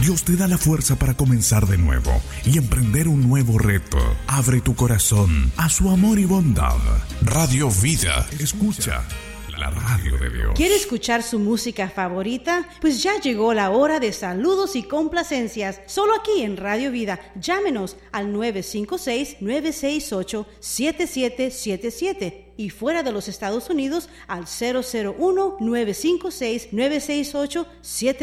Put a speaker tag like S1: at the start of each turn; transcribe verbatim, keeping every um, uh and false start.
S1: Dios te da la fuerza para comenzar de nuevo y emprender un nuevo reto. Abre tu corazón a su amor y bondad. Radio Vida. Escucha la radio de Dios.
S2: ¿Quiere escuchar su música favorita? Pues ya llegó la hora de saludos y complacencias. Solo aquí en Radio Vida. Llámenos al nueve cinco seis, nueve seis ocho, siete siete siete siete. Y fuera de los Estados Unidos al cero cero uno, nueve cinco seis, nueve seis ocho, siete siete siete siete.